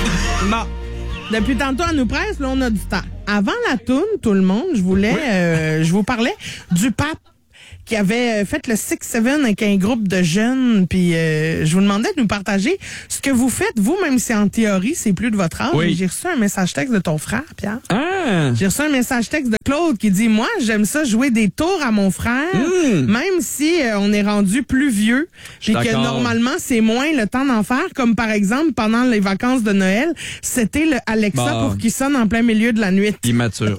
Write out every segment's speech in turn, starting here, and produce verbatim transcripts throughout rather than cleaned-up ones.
Bon. Depuis tantôt, elle nous presse, là, on a du temps. Avant la toune, tout le monde, je voulais, oui. euh, je vous parlais du pape qui avait fait le six sept avec un groupe de jeunes, puis euh, je vous demandais de nous partager ce que vous faites, vous, même si en théorie, c'est plus de votre âge. Oui. J'ai reçu un message texte de ton frère, Pierre. Ah! J'ai reçu un message texte de Claude qui dit, moi, j'aime ça jouer des tours à mon frère, mmh. même si euh, on est rendu plus vieux, et que normalement, c'est moins le temps d'en faire, comme par exemple, pendant les vacances de Noël, c'était le Alexa bon. pour qu'il sonne en plein milieu de la nuit. Immature.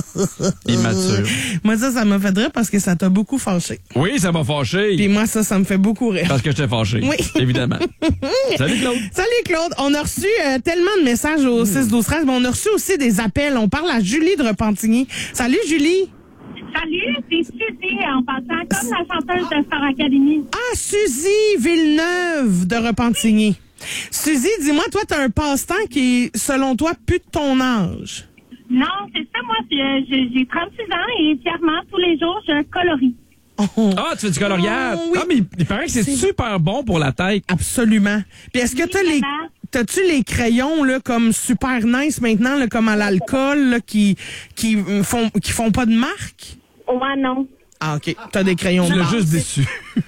Immature. Moi, ça, ça m'a fait rire parce que ça t'a beaucoup fâché. Oui, ça m'a fâché. Puis moi, ça, ça me fait beaucoup rire. Parce que je t'ai fâché. Oui. Évidemment. Salut, Claude. Salut, Claude. On a reçu euh, tellement de messages au mmh. six douze treize, mais on a reçu aussi des appels. On parle à Julie de Repentigny. Salut, Julie. Salut, c'est Suzy, en passant, comme la chanteuse de Star Academy. Ah, Suzy Villeneuve de Repentigny. Suzy, dis-moi, toi, t'as un passe-temps qui est, selon toi, plus de ton âge. Non, c'est ça, moi, j'ai trente-six ans et fièrement, tous les jours, je colorie. Oh. Ah, tu fais du coloriage? Oh, oui. Ah, mais il paraît que c'est super bon pour la tête. Absolument. Puis est-ce que t'as les... T'as-tu les crayons là comme super nice maintenant là, comme à l'alcool là, qui qui font qui font pas de marque? Ouais, non. Ah ok. T'as des crayons. Tu l'as juste déçu.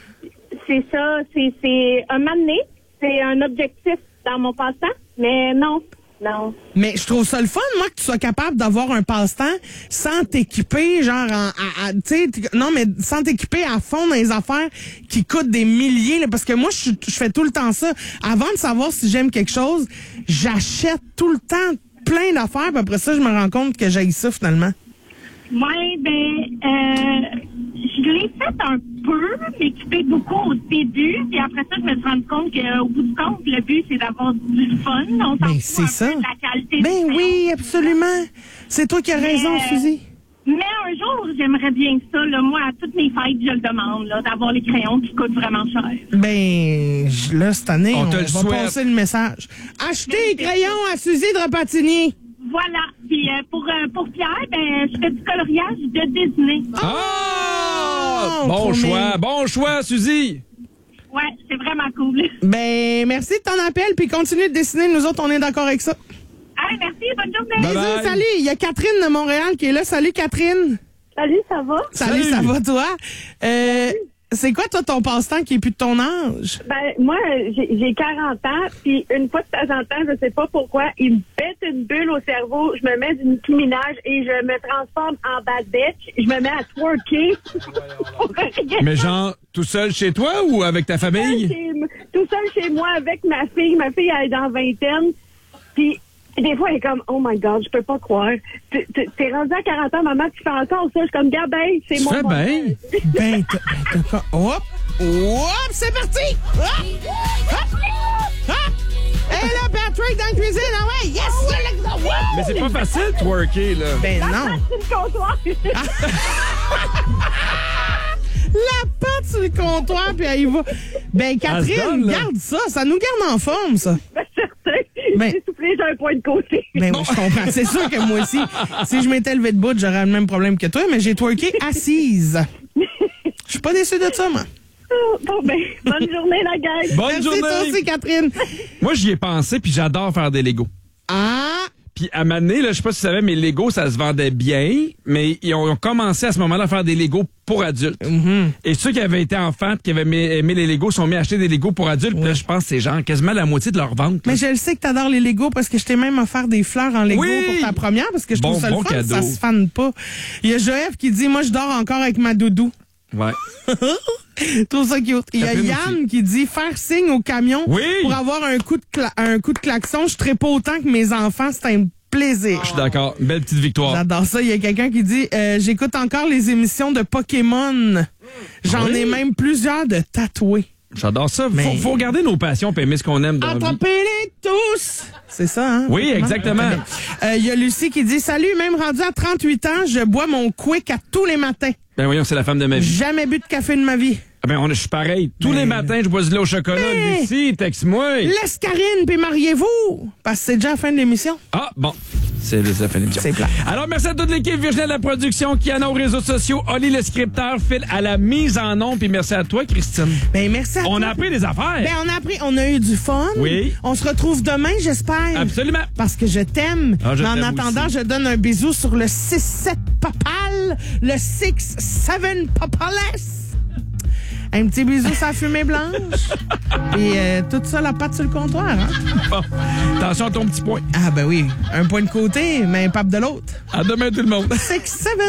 C'est ça. C'est c'est un m'amener. C'est un objectif dans mon passe-temps, mais non. Non. Mais je trouve ça le fun, moi, que tu sois capable d'avoir un passe-temps sans t'équiper, genre, en, à, à, tu sais, non, mais sans t'équiper à fond dans les affaires qui coûtent des milliers, là, parce que moi, je, je fais tout le temps ça. Avant de savoir si j'aime quelque chose, j'achète tout le temps plein d'affaires, puis après ça, je me rends compte que j'haïs ça, finalement. Oui, ben, euh, je l'ai fait un peu, m'équiper beaucoup au début, puis après ça, je me suis rendu compte qu'au bout du compte, le but, c'est d'avoir du fun. On s'en fout un peu de la qualité. Ben oui, absolument. C'est toi qui as raison, mais, Suzy. Mais un jour, j'aimerais bien ça, là, moi, à toutes mes fêtes, je le demande, là, d'avoir les crayons qui coûtent vraiment cher. Ben, là, cette année, on, on te va le souhaite. passer le message. Achetez les crayons à Suzy de Repentigny. Voilà. Puis euh, pour, euh, pour Pierre, ben, je fais du coloriage de Disney. Oh! oh bon choix, bon choix, Suzy. Ouais, c'est vraiment cool. Ben, merci de ton appel, puis continue de dessiner. Nous autres, on est d'accord avec ça. Ah, merci, bonne journée. Bye bye. Bisous, salut. Il y a Catherine de Montréal qui est là. Salut, Catherine. Salut, ça va? Salut, Salut. ça va, toi? Euh, c'est quoi, toi, ton passe-temps qui est plus de ton âge? Ben, moi, j'ai j'ai quarante ans, puis une fois de temps en temps, je sais pas pourquoi, il me pète une bulle au cerveau, je me mets du Nicki Minaj et je me transforme en bad bitch, je me mets à twerker. Mais genre, tout seul chez toi ou avec ta famille? Chez, tout seul chez moi avec ma fille. Ma fille, elle est dans vingtaine, puis des fois, elle est comme, oh my God, je peux pas croire. T'es, t'es rendu à quarante ans, maman, tu fais encore ça. Je suis comme, gars, ben, c'est mon moment. Ben, ben, t'as, ben, t'as, hop, hop, c'est parti! Hop, hop, hop! Et là, Patrick dans la cuisine, ah ouais, yes! Mais c'est pas facile, twerker, là. Ben non. C'est le comptoir. La patte sur le comptoir, puis elle y va. Ben, Catherine, donne, garde ça. Ça nous garde en forme, ça. Ben, certain. Ben- J'ai soufflé, j'ai un point de côté. Ben oui, je comprends. C'est sûr que moi aussi, si je m'étais levé de bout, j'aurais le même problème que toi, mais j'ai twerké assise. Je suis pas déçue de ça, moi. Bon, ben, bonne journée, la gang. Bonne Merci, journée. toi aussi, Catherine. Moi, j'y ai pensé, puis j'adore faire des Legos. Ah! Puis à Mané, là, je sais pas si tu savais, mais les Legos, ça se vendait bien, mais ils ont, ils ont commencé à ce moment-là à faire des Legos pour adultes. Mm-hmm. Et ceux qui avaient été enfants, qui avaient aimé, aimé les Legos, sont mis à acheter des Legos pour adultes. Puis là, je pense que c'est genre quasiment la moitié de leur vente. Mais je le sais que t'adores les Legos parce que je t'ai même offert des fleurs en Lego Oui! pour ta première parce que je Bon- trouve ça bon le fun, cadeau. ça se fane pas. Il y a Joël qui dit, moi, je dors encore avec ma doudou. Ouais. Je trouve ça cute. Il y a Catherine Yann aussi. qui dit, faire signe au camion Oui! pour avoir un coup de, cla- un coup de klaxon. Je ne pas autant que mes enfants. C'est un plaisir. Je suis d'accord. Belle petite victoire. J'adore ça. Il y a quelqu'un qui dit, euh, j'écoute encore les émissions de Pokémon. J'en Oui. ai même plusieurs de tatoués. J'adore ça. Mais- Faut, faut regarder nos passions et aimer ce qu'on aime dans la vie. Attrapez-les tous! C'est ça, hein? Oui, exactement. Euh, Il y a Lucie qui dit, salut, même rendu à trente-huit ans, je bois mon quick à tous les matins. Ben voyons, c'est la femme de ma vie. Jamais bu de café de ma vie. Ah ben, on, je suis pareil. Tous Mais- les matins, je bois du lait au chocolat. Mais- Lucie, texte-moi. Laisse Karine, puis mariez-vous! Parce que c'est déjà la fin de l'émission. Ah, bon. C'est la fin de l'émission. C'est plat. Alors, merci à toute l'équipe. Virginie à la production, Kiana aux réseaux sociaux, Oli le scripteur, Phil à la mise en onde. Puis merci à toi, Christine. Ben, merci à On toi. a appris des affaires. Ben, on a appris, on a eu du fun. Oui. On se retrouve demain, j'espère. Absolument. Parce que je t'aime. Ah, je Mais en t'aime attendant, aussi. je donne un bisou sur le six sept Papal, le six sept Papales. Un petit bisou sur la fumée blanche. Et euh, tout ça, la patte sur le comptoir. Hein? Bon. Attention à ton petit point. Ah ben oui, un point de côté, mais un pape de l'autre. À demain, tout le monde. six sept